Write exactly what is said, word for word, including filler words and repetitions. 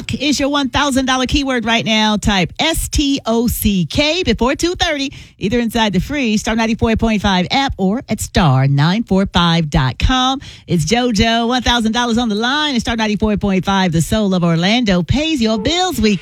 Stock is your one thousand dollars keyword right now. Type S T O C K before two thirty, either inside the free Star ninety-four point five app or at star nine four five dot com. It's JoJo, one thousand dollars on the line. And Star ninety-four point five, the soul of Orlando, pays your bills weekly.